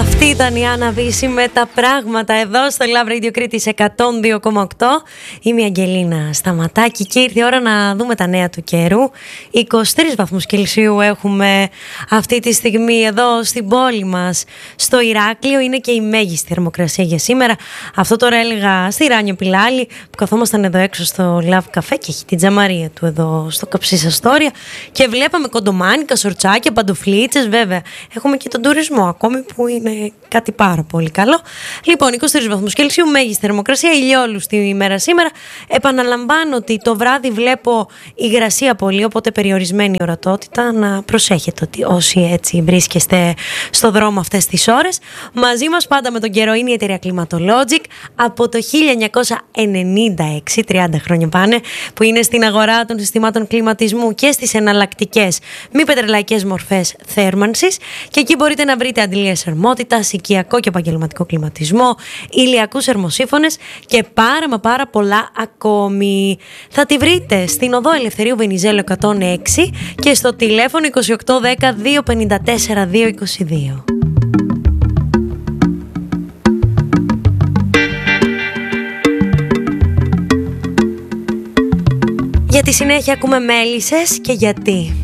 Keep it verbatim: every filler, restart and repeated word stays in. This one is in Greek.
Αυτή ήταν η Άννα Βύση με τα πράγματα εδώ στο Love Radio Κρήτης εκατόν δύο κόμμα οκτώ. Είμαι η Αγγελίνα Σταματάκη και ήρθε η ώρα να δούμε τα νέα του καιρού. είκοσι τρεις βαθμούς Κελσίου έχουμε αυτή τη στιγμή εδώ στην πόλη μας, στο Ηράκλειο. Είναι και η μέγιστη θερμοκρασία για σήμερα. Αυτό τώρα έλεγα στη Ράνιο Πιλάλη που καθόμασταν εδώ έξω στο Love Café και έχει την τζαμαρία του εδώ στο Καψίς Αστόρια και βλέπαμε κοντομάνικα, σορτσάκια, παντοφλίτσες. Βέβαια έχουμε και τον τουρισμό ακόμη που είναι κάτι πάρα πολύ καλό. Λοιπόν, είκοσι τρεις βαθμούς Κελσίου, μέγιστη θερμοκρασία, ηλιόλουστη τη ημέρα σήμερα. Επαναλαμβάνω ότι το βράδυ βλέπω υγρασία πολύ, οπότε περιορισμένη ορατότητα. Να προσέχετε ότι όσοι έτσι βρίσκεστε στο δρόμο αυτές τις ώρες. Μαζί μας πάντα με τον καιρό είναι η εταιρεία Climatologic από το χίλια εννιακόσια ενενήντα έξι, τριάντα χρόνια πάνε, που είναι στην αγορά των συστημάτων κλιματισμού και στις εναλλακτικές μη πετρελαϊκές μορφές θέρμανσης. Και εκεί μπορείτε να βρείτε αντιλίες θερμότητας, οικιακό και επαγγελματικό κλιματισμό, ηλιακούς θερμοσύφωνες και πάρα μα πάρα πολλά ακόμη. Θα τη βρείτε στην οδό Ελευθερίου Βενιζέλου εκατόν έξι και στο τηλέφωνο είκοσι οκτώ δέκα δύο πενήντα τέσσερα δύο είκοσι δύο. Για τη συνέχεια ακούμε μέλισσες και γιατί.